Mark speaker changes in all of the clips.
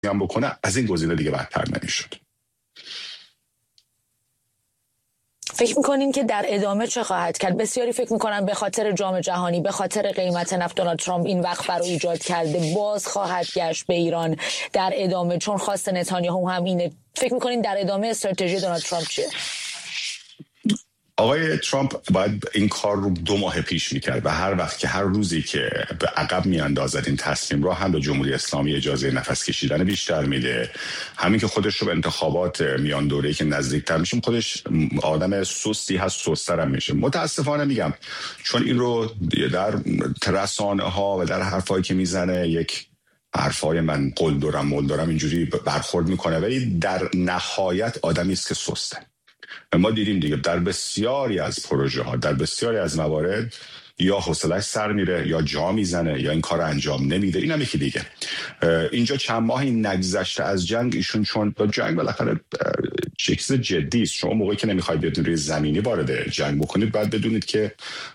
Speaker 1: هم بکنه، از این گزینه دیگه بدتر نمیشد.
Speaker 2: فکر میکنین که در ادامه چه خواهد کرد؟ بسیاری فکر میکنن به خاطر جام جهانی، به خاطر قیمت نفت دونالد ترامپ این وقت رو ایجاد کرده، باز خواهد گشت به ایران در ادامه، چون خواست نتانیاهو هم اینه. فکر میکنین در ادامه استراتژی دونالد ترامپ چیه؟
Speaker 1: آقای ترامپ باید این کار رو 2 ماه پیش میکرد و هر وقت که هر روزی که به عقب میاندازد این تصمیم رو، هم به جمهوری اسلامی اجازه نفس کشیدن بیشتر میده، همین که خودش رو به انتخابات میان دوره‌ای که نزدیکتر میشه، خودش آدم سستی هست، سست‌تر هم میشه. متاسفانه میگم، چون این رو در رسانه ها و در حرفایی که میزنه، یک حرفای من قل دارم اینجوری برخورد میکنه، ولی در نهایت آدمی است که سسته. ما دیدیم دیگه در بسیاری از پروژه ها، در بسیاری از موارد یا حوصله‌اش سر میره یا جا میزنه یا این کار انجام نمیده. این هم یکی دیگه. اینجا چند ماهی نگذشته از جنگ، ایشون چون جنگ بالاخره چیز جدی است، شما موقعی که نمیخواید بیاد روی زمینی وارد جنگ بکنید، باید بدونید که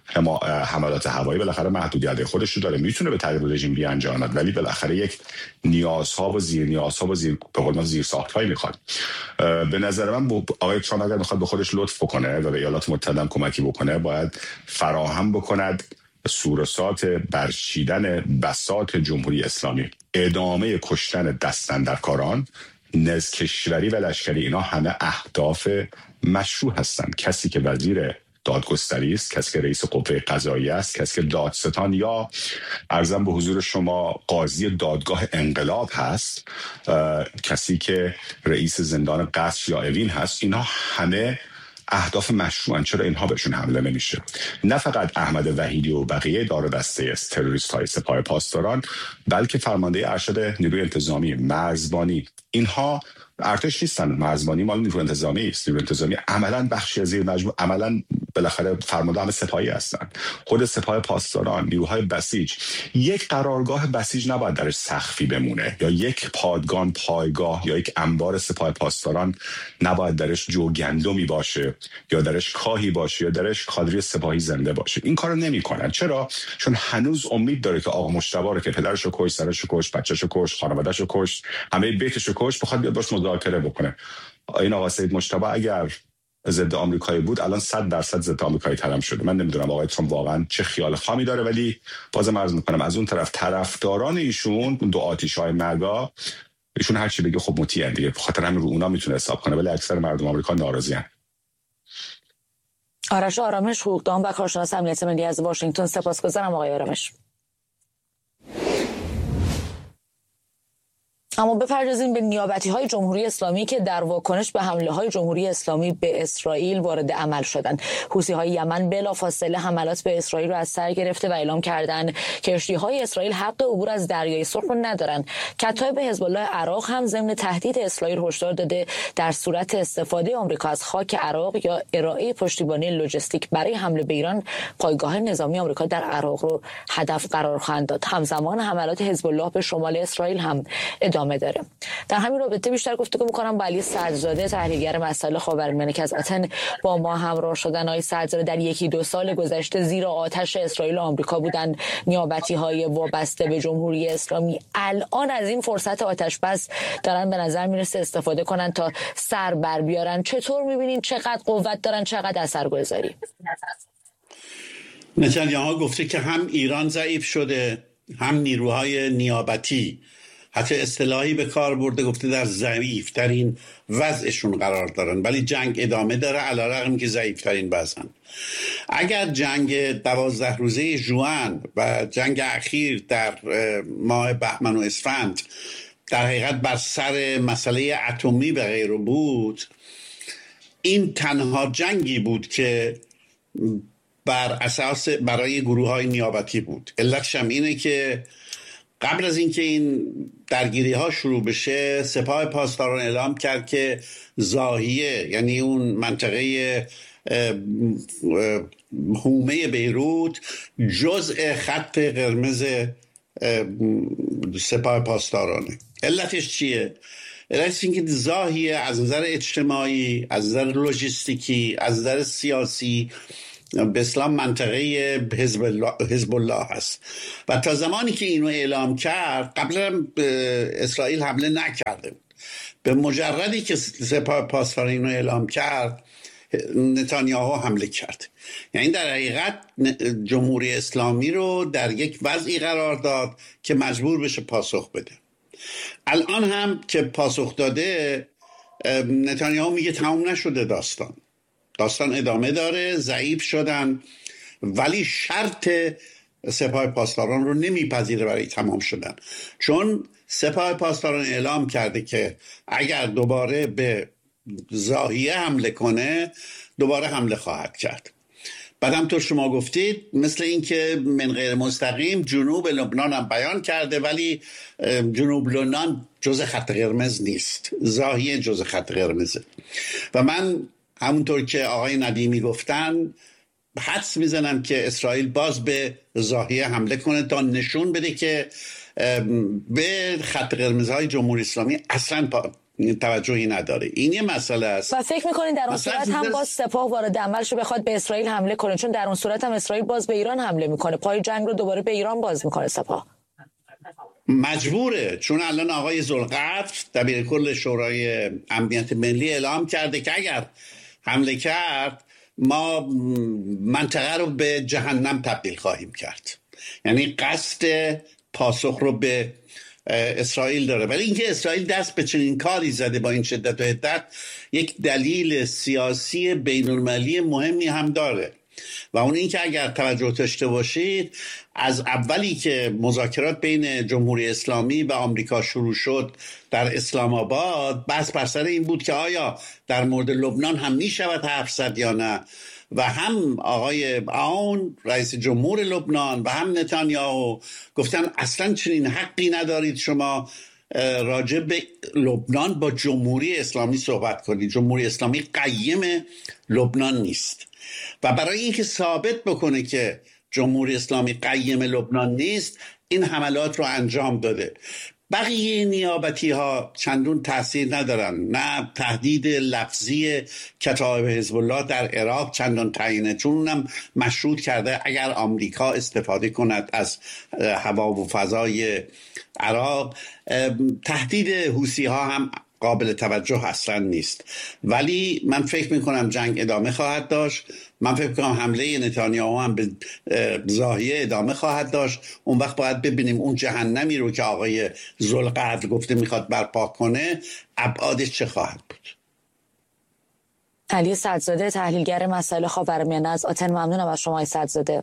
Speaker 1: حملات هوایی بالاخره محدودیت خودش رو داره، میتونه به تغییر رژیم بیانجامد، ولی بالاخره یک نیازها و زیر نیازها و زیر به قول ما زیر ساخت‌هایی میخواد. به نظر من آقای ترامپ اگر میخواد به خودش لطف بکنه و به ایالات متحده هم کمکی بکنه، باید فراهم بکند سورسات برچیدن بساط جمهوری اسلامی، ادامه کشتن دست‌اندرکاران، نزدکشوری و لشکری. اینا همه اهداف مشروع هستند. کسی که وزیر دادگستری است، کسی که رئیس قوه قضاییه است، کسی که دادستان یا عرضم به حضور شما قاضی دادگاه انقلاب هست، کسی که رئیس زندان قصر یا اوین هست، اینا همه اهداف مشروعن. چرا اینها بهشون حمله نمیشه؟ نه فقط احمد وحیدی و بقیه دار دسته تروریست های سپاه پاسداران، بلکه فرمانده ارشد نیروی انتظامی، مرزبانی، اینها ارتش نیستن. مرزبانی مال نیروی انتظامی است. نیروی انتظامی عملا بخشی از زیر مجموعه، عملا بالاخره فرمانده همه سپاهی هستن. خود سپاه پاسداران، نیروهای بسیج، یک قرارگاه بسیج نباید درش سقفی بمونه، یا یک پایگاه یا یک انبار سپاه پاسداران نباید درش جو گندمی باشه، یا درش کاهی باشه، یا درش کادری سپاهی زنده باشه. این کارو نمیکنن. چرا؟ چون هنوز امید داره که آقا مجتبی رو که پدرشو کش، سرشو کش، بچه‌شو کش، خانواده‌شو کش، همه بیتشو کش، بخواد بیاد باش مذاکره بکنه. این آقا سید مجتبی اگر ضد آمریکایی بود، الان 100% ضد آمریکایی ترم شده. من نمیدونم آقای ترامپ واقعا چه خیال خامی داره، ولی بازم عرض میکنم از اون طرف طرفداران ایشون، دو آتیش‌های مگا، ایشون هر چی بگه خب مطیعن دیگه، به خاطر همین رو اونا میتونه حساب کنه، ولی اکثر مردم آمریکا ناراضی‌ان.
Speaker 2: آرش آرامش، حقوقدان و کارشناس امنیت ملی از واشنگتن. سپاسگزارم آقای آرامش. اما بپردازیم به نیابتی‌های جمهوری اسلامی که در واکنش به حمله‌های جمهوری اسلامی به اسرائیل وارد عمل شدند. حوثی‌های یمن بلافاصله حملات به اسرائیل را از سر گرفته و اعلام کردند کشتی‌های اسرائیل حق عبور از دریای سرخ را ندارند. کتایب حزب الله عراق هم ضمن تهدید اسرائیل هشدار داده در صورت استفاده آمریکا از خاک عراق یا ارائه پشتیبانی لوجستیک برای حمله به ایران، پایگاه نظامی آمریکا در عراق رو هدف قرار خواهند داد. همزمان حملات حزب الله به شمال اسرائیل هم ادامه داره. در همین رابطه بیشتر گفتگو می‌کنم با علی سردزاده، تحلیلگر مسائل خاورمیانه که از آتن با ما همراه شدن. آقای سردزاده، در 1-2 سال گذشته زیر آتش اسرائیل و آمریکا بودن نیابتی‌های وابسته به جمهوری اسلامی. الان از این فرصت آتش بس دارن به نظر میرسه استفاده کنن تا سر بر بیارن. چطور می‌بینین؟ چقدر قوت دارن، چقدر اثرگذاری؟
Speaker 3: نتانیاهو گفته که هم ایران ضعیف شده، هم نیروهای نیابتی، حتی اصطلاحی به کار برده، گفته در ضعیف‌ترین وضعشون قرار دارن، ولی جنگ ادامه داره علیرغم که ضعیف‌ترین وضعن. اگر جنگ 12 روزه ژوئن و جنگ اخیر در ماه بهمن و اسفند در حقیقت بر سر مسئله اتمی به غیر بود، این تنها جنگی بود که بر اساس برای گروه‌های نیابتی بود. علتش هم اینه که قبل از اینکه این درگیری ها شروع بشه، سپاه پاسداران اعلام کرد که زاهیه، یعنی اون منطقه حومه بیروت، جزء خط قرمز سپاه پاسدارانه. علتش چیه؟ علتش این که زاهیه از نظر اجتماعی، از نظر لوجستیکی، از نظر سیاسی به اسلام منطقه حزب الله هست و تا زمانی که اینو اعلام کرد قبلا اسرائیل حمله نکرده. به مجردی که سپاه پاسداران اینو اعلام کرد نتانیاهو حمله کرد. یعنی در حقیقت جمهوری اسلامی رو در یک وضعی قرار داد که مجبور بشه پاسخ بده. الان هم که پاسخ داده نتانیاهو میگه تمام نشده، داستان ادامه داره، ضعیف شدن، ولی شرط سپاه پاسداران رو نمیپذیره برای تمام شدن، چون سپاه پاسداران اعلام کرده که اگر دوباره به ضاحیه حمله کنه دوباره حمله خواهد کرد. بعدم تو شما گفتید مثل این که من غیر مستقیم جنوب لبنان هم بیان کرده، ولی جنوب لبنان جز خط قرمز نیست، ضاحیه جز خط قرمزه. و من همونطور که آقای ندیمی گفتن حدس میزنم که اسرائیل باز به ضاحیه حمله کنه تا نشون بده که به خط قرمزهای جمهوری اسلامی اصلا توجهی نداره. این یه مسئله است.
Speaker 2: و فکر میکنین در اون صورت هم باز سپاه وارد عملش بخواد به اسرائیل حمله کنه؟ چون در اون صورت هم اسرائیل باز به ایران حمله میکنه، پای جنگ رو دوباره به ایران باز میکنه سپاه.
Speaker 3: مجبوره، چون الان آقای ذوالقفل دبیرکل شورای امنیت ملی اعلام کرده که اگر حمله کرد ما منطقه رو به جهنم تبدیل خواهیم کرد. یعنی قصد پاسخ رو به اسرائیل داره. ولی اینکه اسرائیل دست به چنین کاری زده با این شدت و حدت یک دلیل سیاسی بین المللی مهمی هم داره و اون این که اگر توجه داشته باشید از اولی که مذاکرات بین جمهوری اسلامی و آمریکا شروع شد در اسلام آباد بحث بر سر این بود که آیا در مورد لبنان هم می شود حرف زد یا نه، و هم آقای عون رئیس جمهور لبنان و هم نتانیاهو گفتن اصلا چنین حقی ندارید شما راجع به لبنان با جمهوری اسلامی صحبت کنید، جمهوری اسلامی قیم لبنان نیست. و برای اینکه ثابت بکنه که جمهوری اسلامی قیم لبنان نیست این حملات رو انجام داده. بقیه نیابتی ها چندون تاثیر ندارن، نه تهدید لفظی کتایب حزب الله در عراق چندان تعیینه، چون اونم مشروط کرده اگر آمریکا استفاده کند از هوا و فضای عراق. تهدید حوثی ها هم قابل توجه اصلا نیست. ولی من فکر میکنم جنگ ادامه خواهد داشت، من فکر میکنم حمله نتانیاهو هم به ضاحیه ادامه خواهد داشت. اون وقت باید ببینیم اون جهنمی رو که آقای ذوالقفل گفته میخواد برپا کنه ابعادش چه خواهد بود.
Speaker 2: علی صدرزاده تحلیلگر مسائل خاورمیانه از آتن، ممنونم از شما صدرزاده.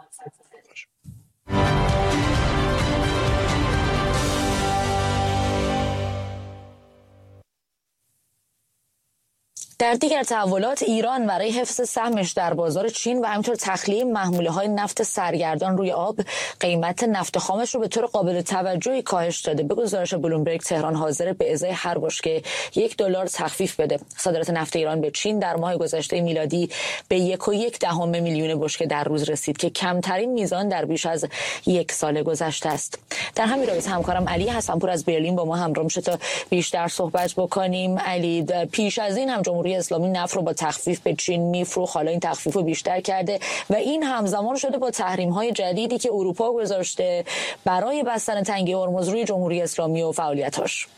Speaker 2: در دیگر تحولات ایران برای حفظ سهمش در بازار چین و همینطور تخلیه محموله‌های نفت سرگردان روی آب قیمت نفت خامش رو به طور قابل توجهی کاهش داده. به گزارش بلومبرگ تهران حاضر به ازای هر بشکه $1 تخفیف بده. صادرات نفت ایران به چین در ماه گذشته میلادی به 1.1 میلیون بشکه در روز رسید که کمترین میزان در بیش از یک سال گذشته است. در همین رابطه همکارم علی حسنپور از برلین با ما همراه میشه تا بیشتر صحبت بکنیم. علی، پیش از این هم جمهوری اسلامی نفت رو با تخفیف به چین میفروخت، حالا این تخفیف رو بیشتر کرده و این همزمان شده با تحریم‌های جدیدی که اروپا گذاشته برای بستن تنگه هرمز روی جمهوری اسلامی و فعالیتاش.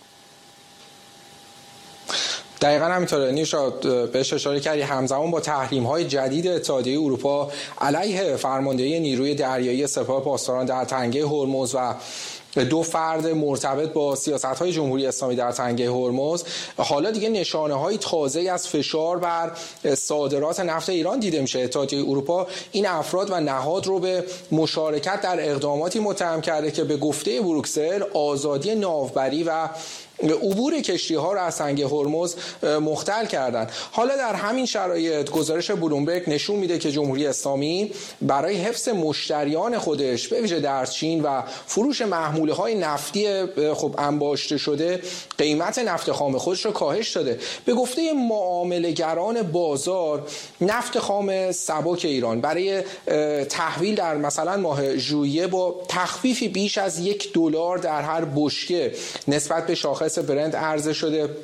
Speaker 4: دقیقاً همینطوره نیوشا، بهش اشاره کردی. همزمان با تحریم‌های جدید اتحادیه اروپا علیه فرماندهی نیروی دریایی سپاه پاسداران در تنگه هرمز و 2 فرد مرتبط با سیاست‌های جمهوری اسلامی در تنگه هرمز، حالا دیگه نشانه‌های تازه‌ای از فشار بر صادرات نفت ایران دیده میشه. اتحادیه اروپا این افراد و نهاد رو به مشارکت در اقداماتی متهم کرده که به گفته بروکسل آزادی ناوبری و عبور کشتی‌ها را از تنگه هرمز مختل کردند. حالا در همین شرایط گزارش بلومبرگ نشون میده که جمهوری اسلامی برای حفظ مشتریان خودش به ویژه در چین و فروش محموله‌های نفتی خب انباشته شده قیمت نفت خام خودش رو کاهش داده. به گفته معامله‌گران بازار نفت خام سبک ایران برای تحویل در مثلا ماه ژوئیه با تخفیفی بیش از $1 در هر بشکه نسبت به شاخص برند عرضه شده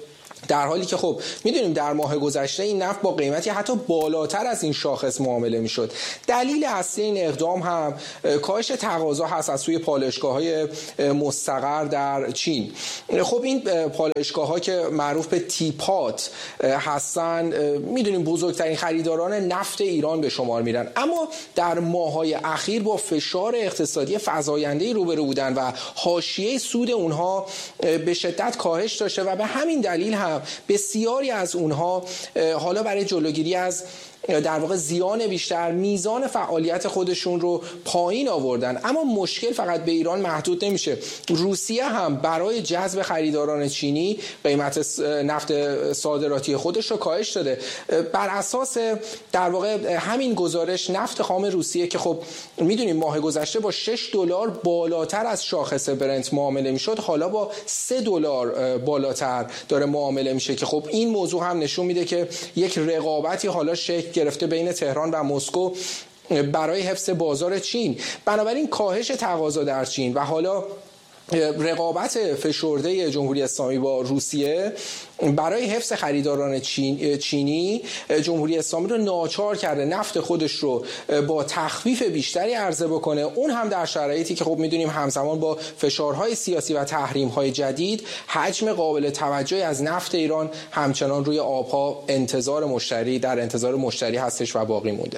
Speaker 4: در حالی که خب میدونیم در ماه گذشته این نفت با قیمتی حتی بالاتر از این شاخص معامله میشد. دلیل اصلی این اقدام هم کاهش تقاضا هست از سوی پالایشگاه‌های مستقر در چین. خب این پالایشگاه‌ها که معروف به تیپات هستن میدونیم بزرگترین خریداران نفت ایران به شمار میرن، اما در ماه‌های اخیر با فشار اقتصادی فزاینده‌ای روبرو بودن و حاشیه سود اونها به شدت کاهش داشته و به همین دلیل هم بسیاری از اونها حالا برای جلوگیری از در واقع زیان بیشتر میزان فعالیت خودشون رو پایین آوردن. اما مشکل فقط به ایران محدود نمیشه. روسیه هم برای جذب خریداران چینی قیمت نفت صادراتی خودش رو کاهش داده. بر اساس در واقع همین گزارش نفت خام روسیه که خب میدونیم ماه گذشته با $6 بالاتر از شاخص برنت معامله میشد، حالا با $3 بالاتر داره معامله میشه که خب این موضوع هم نشون میده که یک رقابتی حالا شکل گرفته بین تهران و مسکو برای حفظ بازار چین. بنابراین کاهش تقاضا در چین و حالا رقابت فشرده جمهوری اسلامی با روسیه برای حفظ خریداران چینی جمهوری اسلامی رو ناچار کرده نفت خودش رو با تخفیف بیشتری عرضه بکنه، اون هم در شرایطی که خب میدونیم همزمان با فشارهای سیاسی و تحریم‌های جدید حجم قابل توجهی از نفت ایران همچنان روی آبها در انتظار مشتری هستش و باقی مونده.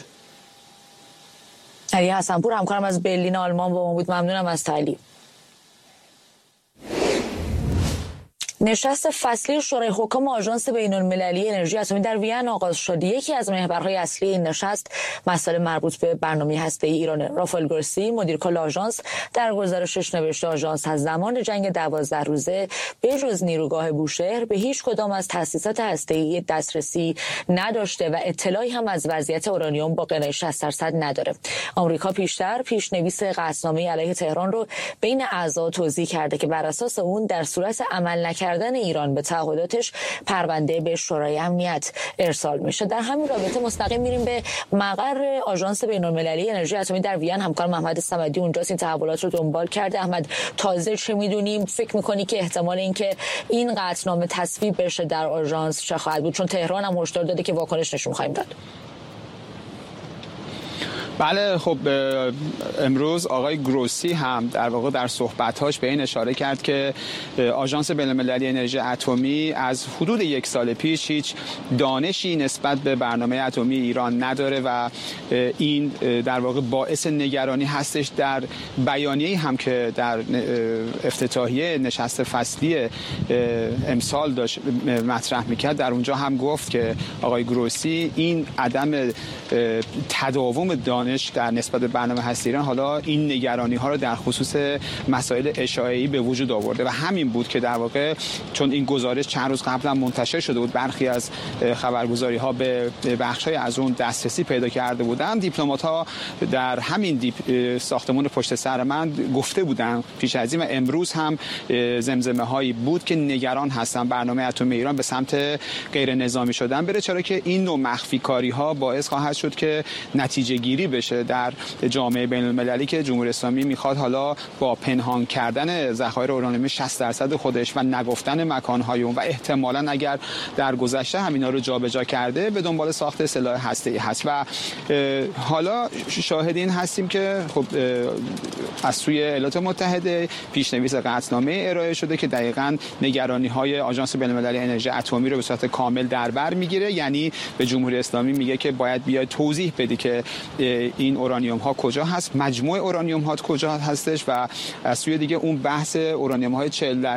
Speaker 2: علی حسن‌پور همکارم از برلین آلمان با ما بود. ممنونم از تحلیل. نشست فصلی شورای حکام آژانس بین‌المللی انرژی اتمی در وین آغاز شد. یکی از محورهای اصلی این نشست مسائل مربوط به برنامه هسته‌ای ایران. رافائل گروسی مدیر کل آژانس در گزارشش نوشته آژانس از زمان جنگ 12 روزه به جز نیروگاه بوشهر به هیچ کدام از تأسیسات هسته‌ای دسترسی نداشته و اطلاعی هم از وضعیت اورانیوم با قنای 60% نداره. آمریکا پیشتر پیشنویس قطعنامه علیه تهران رو بین اعضا توضیح کرده که بر اساس اون در صورت عمل نکردن ایران به تعهداتش پرونده به شورای امنیت ارسال میشه. در همین رابطه مستقیم میریم به مقر آژانس بین‌المللی انرژی اتمی در وین. همکارم احمد صمدی اونجاست، این تحولات رو دنبال کرده. احمد، تازه چه میدونیم؟ فکر میکنی که احتمال اینکه این قطعنامه تصویب بشه در آژانس چه خواهد بود؟ چون تهران هم هشدار داده که واکنش نشون خواهیم داد.
Speaker 5: بله، خب امروز آقای گروسی هم در واقع در صحبت‌هاش به این اشاره کرد که آژانس بین‌المللی انرژی اتمی از حدود 1 سال پیش هیچ دانشی نسبت به برنامه اتمی ایران نداره و این در واقع باعث نگرانی هستش. در بیانیه‌ای هم که در افتتاحیه نشست فصلی امسال داشت مطرح می‌کرد، در اونجا هم گفت که آقای گروسی این عدم تداوم دانش در نسبت به برنامه هسته ایران حالا این نگرانی ها رو در خصوص مسائل اشاعه‌ای به وجود آورده و همین بود که در واقع چون این گزارش چند روز قبل هم منتشر شده بود، برخی از خبرگزاری ها به بخشای از اون دسترسی پیدا کرده بودند. دیپلمات ها در همین ساختمان پشت سر من گفته بودند پیش از این و امروز هم زمزمه هایی بود که نگران هستن برنامه اتمی ایران به سمت غیر نظامی شدن بره، چرا که این نوع مخفی کاری ها باعث خواهد شد که نتیجه گیری بشه در جامعه بین‌المللی که جمهوری اسلامی میخواد حالا با پنهان کردن ذخایر اورانیوم 60% خودش و نگفتن مکان‌های اون و احتمالاً اگر در گذشته همینا رو جابجا کرده به دنبال ساخت سلاح هسته‌ای هست و حالا شاهدین هستیم که خب از سوی ایالات متحده پیشنویس قطعنامه ارائه شده که دقیقاً نگرانی‌های آژانس بین‌المللی انرژی اتمی رو به صورت کامل در بر میگیره. یعنی به جمهوری اسلامی میگه که باید بیاید توضیح بدی که این اورانیوم ها کجا هست، مجموع اورانیوم ها کجا هستش و از سوی دیگه اون بحث اورانیوم های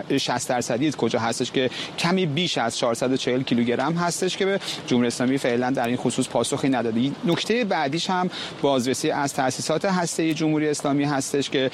Speaker 5: 60% کجا هستش که کمی بیش از 440 کیلوگرم هستش که به جمهوری اسلامی فعلا در این خصوص پاسخی نداده. نکته بعدیش هم بازرسی از تأسیسات هسته‌ای جمهوری اسلامی هستش که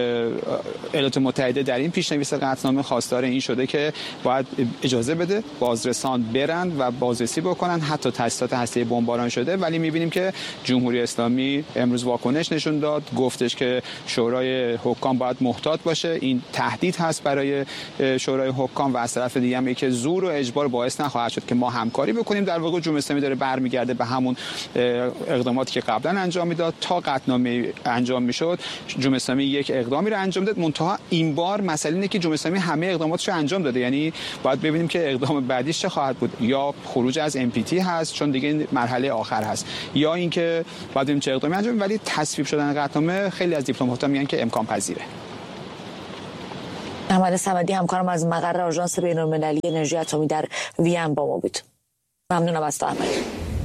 Speaker 5: ایالات متحده در این پیشنویس قطعنامه خواستار این شده که باید اجازه بده بازرسان برن و بازرسی بکنن حتی تأسیسات هسته‌ای بمباران شده، ولی می‌بینیم که جمهوری اسلامی جهانی امروز واکنش نشون داد، گفتش که شورای حکام باید محتاط باشه. این تهدید هست برای شورای حکام و از طرف دیگه هم که زور و اجبار باعث نخواهد شد که ما همکاری بکنیم. در واقع جمهوری اسلامی داره برمیگرده به همون اقداماتی که قبلا انجام میداد. تا قطعنامه انجام میشد جمهوری اسلامی یک اقدامی رو انجام داد، منتها این بار مسئله اینه که جمهوری اسلامی همه اقداماتش رو انجام داده. یعنی باید ببینیم که اقدام بعدیش چه خواهد بود. یا خروج از NPT هست چون دیگه مرحله آخر هست، یا اینکه باید ببینیم چه اقدامی انجام. ولی تصویب شدن قطعنامه خیلی از دیپلمات‌ها میگن که امکان پذیره.
Speaker 2: احمد صمدی همکارم از مقر آژانس بین‌المللی انرژی اتمی در وین با ما بود. ممنونم از تو احمد.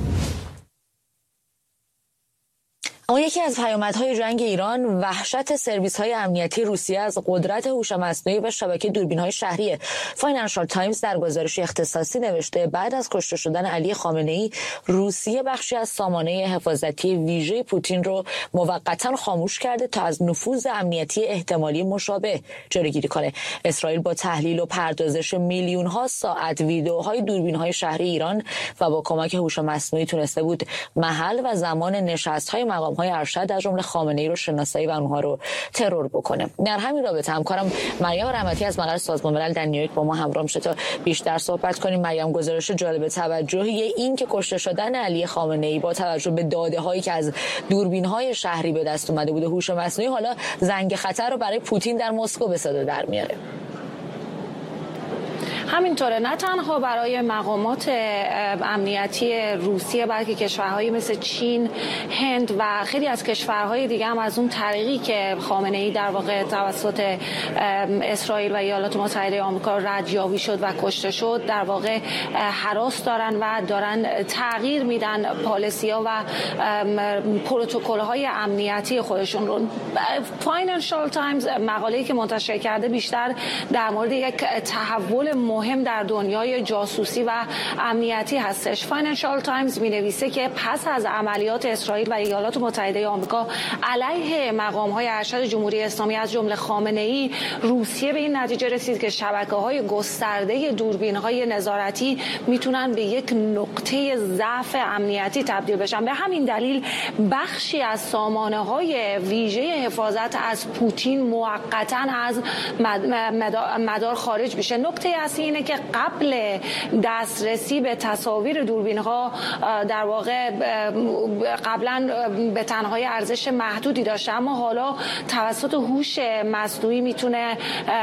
Speaker 2: اما یکی از پیامدهای جنگ ایران وحشت سرویس‌های امنیتی روسیه از قدرت هوش مصنوعی و شبکه دوربین‌های شهری. فاینانشال تایمز در گزارشی اختصاصی نوشته بعد از کشته شدن علی خامنه‌ای روسیه بخشی از سامانه حفاظتی ویژه پوتین رو موقتا خاموش کرده تا از نفوذ امنیتی احتمالی مشابه جلوگیری کنه. اسرائیل با تحلیل و پردازش میلیون‌ها ساعت ویدئوهای دوربین‌های شهری ایران و با کمک هوش مصنوعی تونسته بود محل و زمان نشست‌های مقام‌های ارشد از جمله خامنه‌ای رو شناسایی و اونها رو ترور بکنه. در همین رابطه همکارم مریم رحمتی از مقر سازمان ملل در نیویورک با ما همراه میشه تا بیشتر صحبت کنیم. مریم، گزارش جالب توجهی این که کشته شدن علی خامنه‌ای با توجه به داده‌هایی که از دوربین‌های شهری به دست اومده بوده هوش مصنوعی حالا زنگ خطر رو برای پوتین در مسکو به صدا در میاره.
Speaker 6: همینطوره، نه تنها برای مقامات امنیتی روسیه بلکه کشورهایی مثل چین، هند و خیلی از کشورهای دیگه هم از اون طریقی که خامنه‌ای در واقع توسط اسرائیل و ایالات متحده آمریکا ردیابی شد و کشته شد در واقع هراس دارن و دارن تغییر میدن پالیسی‌ها و پروتکل‌های امنیتی خودشون رو. فاینانشال تایمز مقاله‌ای که منتشر کرده بیشتر در مورد یک تحول مهم در دنیای جاسوسی و امنیتی هستش. فاینانشال تایمز می‌نویسه که پس از عملیات اسرائیل و ایالات متحده آمریکا علیه مقام‌های ارشد جمهوری اسلامی از جمله خامنه‌ای، روسیه به این نتیجه رسید که شبکه‌های گسترده دوربین‌های نظارتی میتونن به یک نقطه ضعف امنیتی تبدیل بشن. به همین دلیل بخشی از سامانه‌های ویژه حفاظت از پوتین موقتاً از مدار خارج میشه. نکته اصلی اینه که قبل دسترسی به تصاویر دوربین‌ها در واقع قبلا به تنهایی ارزش محدودی داشته، اما حالا توسط هوش مصنوعی میتونه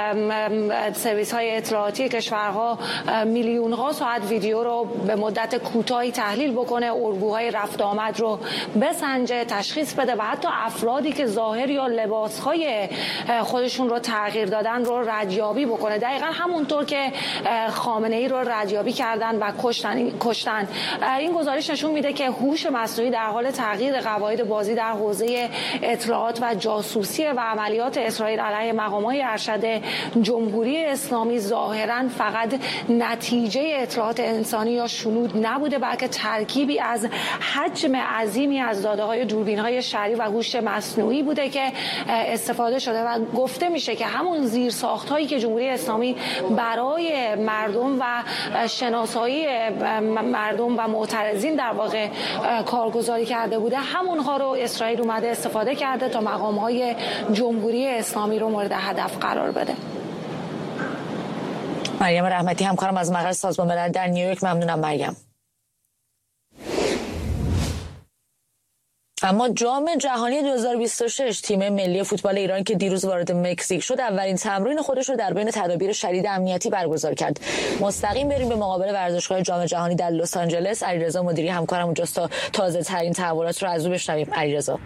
Speaker 6: سرویس‌های اطلاعاتی کشورها میلیون‌ها ساعت ویدیو رو به مدت کوتاهی تحلیل بکنه، الگوهای رفت آمد رو بسنجه، تشخیص بده و حتی افرادی که ظاهر یا لباس‌های خودشون رو تغییر دادن رو ردیابی بکنه. دقیقاً همونطور که خامنه‌ای رو ردیابی کردن و کشتن. این گزارش نشون میده که هوش مصنوعی در حال تغییر قواعد بازی در حوزه اطلاعات و جاسوسی و عملیات اسرائیل علیه مقامات ارشد جمهوری اسلامی ظاهراً فقط نتیجه اطلاعات انسانی یا شنود نبوده، بلکه ترکیبی از حجم عظیمی از داده‌های دوربین‌های شهری و هوش مصنوعی بوده که استفاده شده و گفته میشه که همون زیرساخت‌هایی که جمهوری اسلامی برای مردم و شناسایی مردم و معترضین در واقع کارگزاری کرده بوده، همونها رو اسرائیل اومده استفاده کرده تا مقام‌های جمهوری اسلامی رو مورد هدف قرار بده.
Speaker 2: مریم رحمتی همکارم از مقر سازمان ملل در نیویورک. ممنونم مریم. اما جام جهانی 2026 تیم ملی فوتبال ایران که دیروز وارد مکزیک شد اولین تمرین خودش رو در بین تدابیر شدید امنیتی برگزار کرد. مستقیم بریم به مقابل ورزشگاه جام جهانی در لس آنجلس. علیرضا مدیری همکارم اونجاست تا تازه ترین تحولات رو از او بشنویم. علیرضا.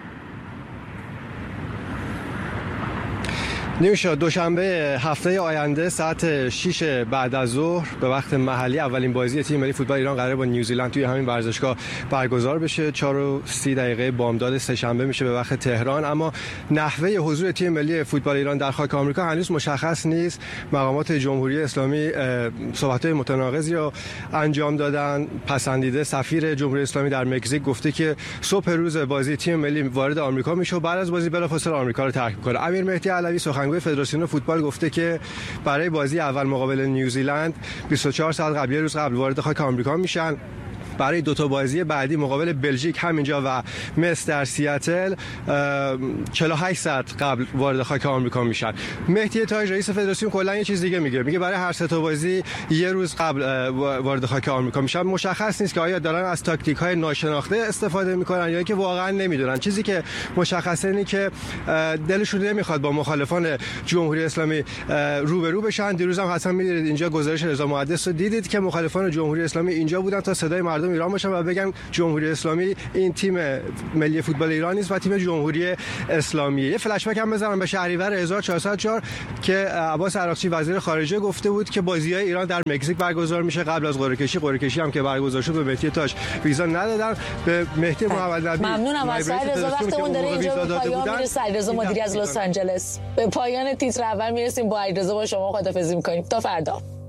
Speaker 7: نیوشا، دوشنبه هفته آینده ساعت 6 بعد از ظهر به وقت محلی اولین بازی تیم ملی فوتبال ایران قراره با نیوزیلند توی همین ورزشگاه برگزار بشه. 4:30 بامداد سه‌شنبه میشه به وقت تهران. اما نحوه حضور تیم ملی فوتبال ایران در خاک آمریکا هنوز مشخص نیست. مقامات جمهوری اسلامی صحبت‌های متناقضی رو انجام دادن. پسندیده سفیر جمهوری اسلامی در مکزیک گفته که صبح روز بازی تیم ملی وارد آمریکا میشه و بعد از بازی بلافاصله آمریکا رو ترک می‌کنه. امیر مهدی علوی سخنگوی فدراسیون فوتبال گفته که برای بازی اول مقابل نیوزیلند 24 ساعت قبل، روز قبل وارد خاک آمریکا میشن برای دو تا بازی بعدی مقابل بلژیک همینجا و مصر در سیاتل 48 ساعت قبل وارد خاک آمریکا میشن. مهدی تاج رئیس فدراسیون کلا یه چیز دیگه میگه برای هر سه تا بازی یه روز قبل وارد خاک آمریکا میشن. مشخص نیست که آیا دارن از تاکتیک‌های ناشناخته استفاده میکنن یا اینکه واقعا نمیدونن. چیزی که مشخصه اینه که دلشون نمیخواد با مخالفان جمهوری اسلامی روبرو بشن. دیروز هم حتما میدیدید اینجا گزارش رضا محدث رو دیدید که مخالفان جمهوری اسلامی اینجا بودن تا صدای مردم ایران باشن و بگن جمهوری اسلامی این تیم ملی فوتبال ایران نیست و تیم جمهوری اسلامی. یه فلش بک هم بزنم به شهریور 1404 که عباس عراقچی وزیر خارجه گفته بود که بازی‌های ایران در مکزیک برگزار میشه قبل از قرعه کشی هم که برگزار شد به مهدی تاج ویزا ندادن. به مهدی محمد نبی
Speaker 2: ممنونم از رضا وقتمون داره اینجا به پایان میرسه. علیرضا مدیری از لس آنجلس. به پایان تیتر اول میرسیم. با علیرضا با شما خداحافظی می‌کنیم تا فردا.